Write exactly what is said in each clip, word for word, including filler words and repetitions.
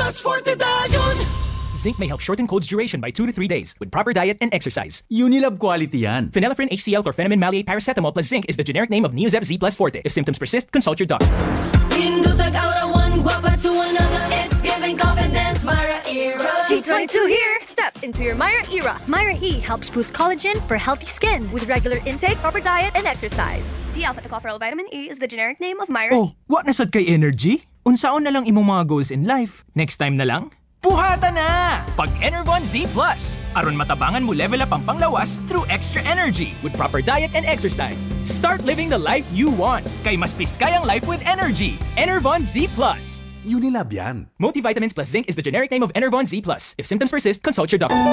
Plus Forte dayon! Zinc may help shorten cold's duration by two to three days with proper diet and exercise. Unilab quality yan. Phenylephrine H C L chlorpheniramine maleate paracetamol plus zinc is the generic name of Neozep Z Plus Forte. If symptoms persist, consult your doctor. Pindutag aura one, guapa to another. It's giving confidence, Myra era. G twenty-two here. Step into your Myra era. Myra E helps boost collagen for healthy skin with regular intake, proper diet, and exercise. D-alpha tocopherol vitamin E is the generic name of Myra Oh, what nasad kay energy? Unsaon na lang imong mga goals in life? Next time na lang? Buhata na! Pag Enervon Z Plus. Aron matabangan mo level up ang panglawas through extra energy with proper diet and exercise. Start living the life you want. Kay mas piskay ang life with energy. Enervon Z Plus. Unilab yan. Multivitamins plus zinc is the generic name of Enervon Z Plus. If symptoms persist, consult your doctor.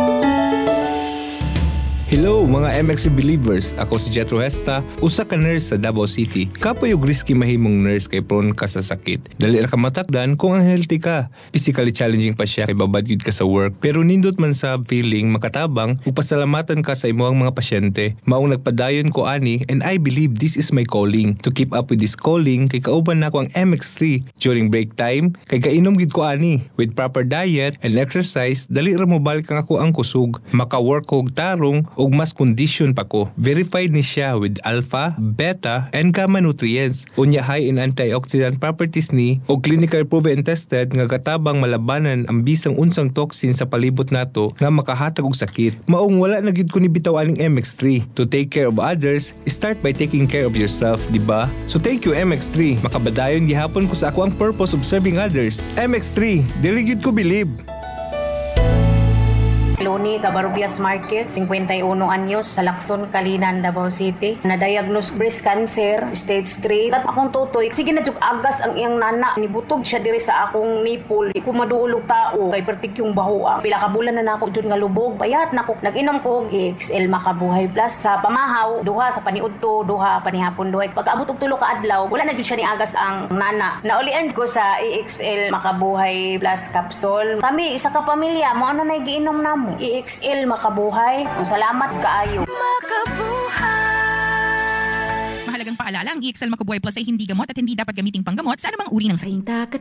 Hello mga M X C believers, ako si Jetro Hesta, usa ka nurse sa Davao City. Kapoy og risky mahimong nurse kay prone ka sa sakit. Dali ra ka matakdan kung ang healthy ka. Physically challenging pa siya kay babad gyud ka sa work, pero nindot man sa feeling makatabang ug pasalamatan ka sa imong mga pasyente. Maong nagpadayon ko ani and I believe this is my calling. To keep up with this calling kay kauban nako ang M X three during break time kay kainom gid ko ani. With proper diet and exercise, dali ra mobalik ang ako ang kusog. Maka-work og tarong ug mas condition pa ko. Verified ni siya with alpha, beta, and gamma nutrients. Unya high in antioxidant properties ni o clinical proven and tested nga katabang malabanan ang bisang unsang toxin sa palibot nato nga makahatag og sakit. Maong wala na gid ko ni bitaw aning M X three. To take care of others, start by taking care of yourself, di ba? So thank you M X three. Makabadayon gihapon ko sa ako ang purpose of serving others. M X three, dili gid ko believe. Loni Cabarubias Marquez, fifty-one anyos, sa Lacson, Kalinan, Davao City. Na-diagnose breast cancer, stage three. At akong tutoy, sige na jug agas ang iyang nana. Nibutog siya diri sa akong nipple. Iku maduulog tao, kay pertik yung bahoa. Pila ka bulan na nako jud nga lubog. Bayat nako. Nag-inom ko og E X L Makabuhay Plus sa pamahaw, duha sa paniudto, duha panihapon duhay. Pagkaabot og tulo ka adlaw, wala na jud siya ni agas ang nana. Naulian ko sa E X L Makabuhay Plus capsule. Kami isa ka pamilya, mo ano na giinom namo. E X L Makabuhay. Salamat kaayo. Makabuhay! Mahalagang paalala, ang E X L Makabuhay Plus ay hindi gamot at hindi dapat gamiting panggamot sa anumang uri ng sakit.